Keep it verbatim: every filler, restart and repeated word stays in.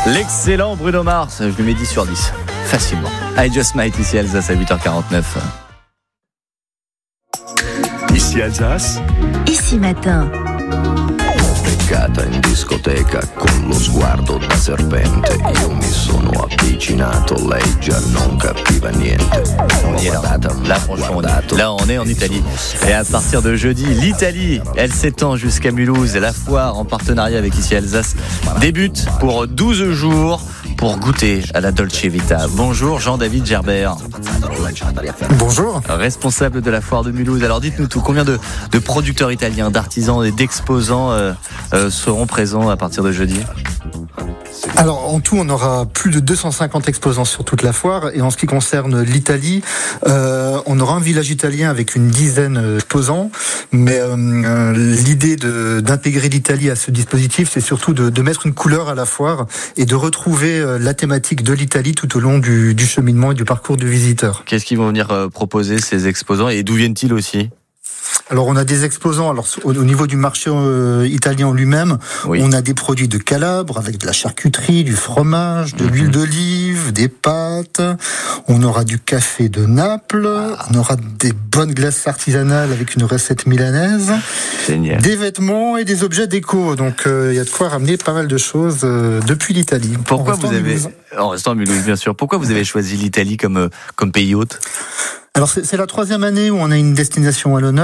L'excellent Bruno Mars, je lui mets dix sur dix, facilement. I Just Might, ici Alsace à huit heures quarante-neuf. Ici Alsace. Ici matin. Beccata in discoteca con lo sguardo da serpente. Io mi sono avvicinato, lei già non capiva niente. On y est là. Là, franchement, on est, là, on est en Italie. Et à partir de jeudi, l'Italie, elle s'étend jusqu'à Mulhouse. La foire, en partenariat avec Ici Alsace, débute pour douze jours pour goûter à la Dolce Vita. Bonjour Jean-David Gerbert. Bonjour. Responsable de la foire de Mulhouse. Alors dites-nous tout, combien de, de producteurs italiens, d'artisans et d'exposants euh, euh, seront présents à partir de jeudi ? Alors en tout, on aura plus de deux cent cinquante exposants sur toute la foire. Et en ce qui concerne l'Italie, euh, on aura un village italien avec une dizaine d'exposants. Mais euh, l'idée de, d'intégrer l'Italie à ce dispositif, c'est surtout de, de mettre une couleur à la foire et de retrouver euh, la thématique de l'Italie tout au long du, du cheminement et du parcours du visiteur. Qu'est-ce qu'ils vont venir euh, proposer ces exposants et d'où viennent-ils aussi ? Alors on a des exposants. Alors au, au niveau du marché euh, italien en lui-même, oui. On a des produits de Calabre avec de la charcuterie, du fromage, de mmh. l'huile d'olive, des pâtes. On aura du café de Naples. Ah. On aura des bonnes glaces artisanales avec une recette milanaise. Génial. Des vêtements et des objets déco. Donc il euh, y a de quoi ramener pas mal de choses euh, depuis l'Italie. Pourquoi vous avez en restant à Mulhouse, bien sûr. Pourquoi vous avez choisi l'Italie comme comme pays hôte ? Alors c'est, c'est la troisième année où on a une destination à l'honneur.